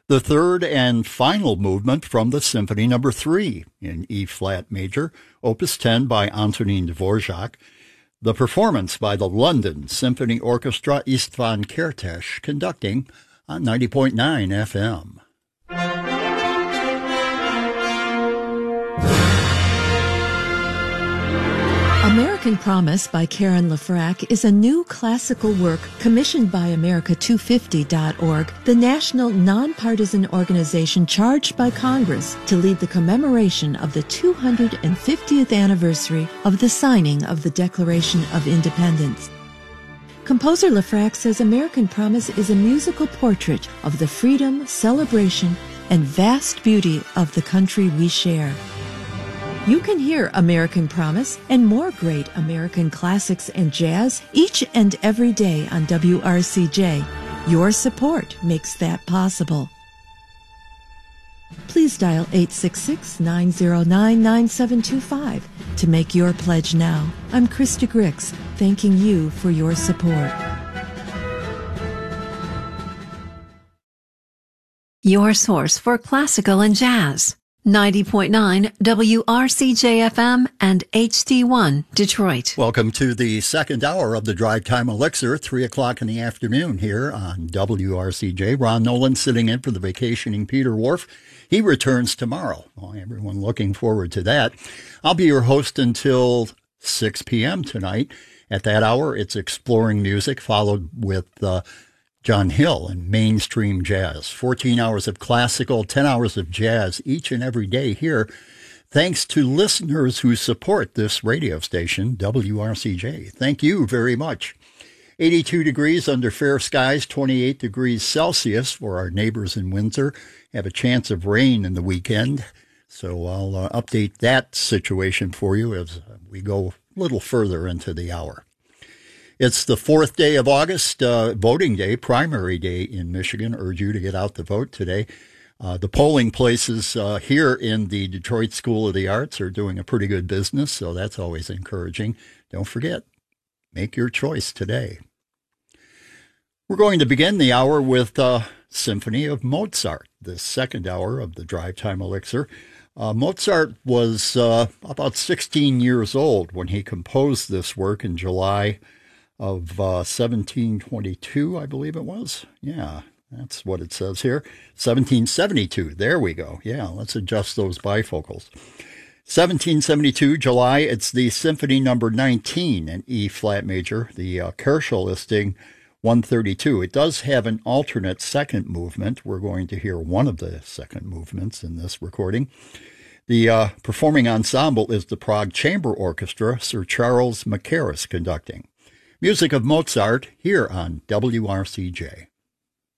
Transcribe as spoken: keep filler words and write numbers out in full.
The third and final movement from the Symphony Number three in E-flat major, Opus ten by Antonin Dvorak. The performance by the London Symphony Orchestra Istvan Kertész, conducting on ninety point nine F M. American Promise by Karen LaFrac is a new classical work commissioned by America two fifty dot org, the national nonpartisan organization charged by Congress to lead the commemoration of the two hundred fiftieth anniversary of the signing of the Declaration of Independence. Composer LaFrac says American Promise is a musical portrait of the freedom, celebration, and vast beauty of the country we share. You can hear American Promise and more great American classics and jazz each and every day on W R C J. Your support makes that possible. Please dial eight six six, nine zero nine, nine seven two five to make your pledge now. I'm Krista Grix, thanking you for your support. Your source for classical and jazz. ninety point nine W R C J F M and H D one Detroit. Welcome to the second hour of the Drive Time Elixir, three o'clock in the afternoon here on W R C J. Ron Nolan sitting in for the vacationing Peter Wharf. He returns tomorrow. Well, everyone looking forward to that. I'll be your host until six p.m. tonight. At that hour, it's Exploring Music, followed with uh, John Hill and Mainstream Jazz. fourteen hours of classical, ten hours of jazz each and every day here, thanks to listeners who support this radio station, W R C J. Thank you very much. eighty-two degrees under fair skies, twenty-eight degrees Celsius for our neighbors in Windsor. Have a chance of rain in the weekend, so I'll uh, update that situation for you as we go a little further into the hour. It's the fourth day of August, uh, voting day, primary day in Michigan. Urge you to get out to vote today. Uh, the polling places uh, here in the Detroit School of the Arts are doing a pretty good business, so that's always encouraging. Don't forget, make your choice today. We're going to begin the hour with uh, Symphony of Mozart, the second hour of the Drive Time Elixir. Uh, Mozart was uh, about sixteen years old when he composed this work in July of uh, seventeen twenty-two, I believe it was. Yeah, that's what it says here. seventeen seventy-two, there we go. Yeah, let's adjust those bifocals. seventeen seventy-two, July, it's the Symphony Number nineteen in E-flat major, the uh, Kerschel listing one thirty-two. It does have an alternate second movement. We're going to hear one of the second movements in this recording. The uh, performing ensemble is the Prague Chamber Orchestra, Sir Charles Mackerras conducting. Music of Mozart here on W R C J.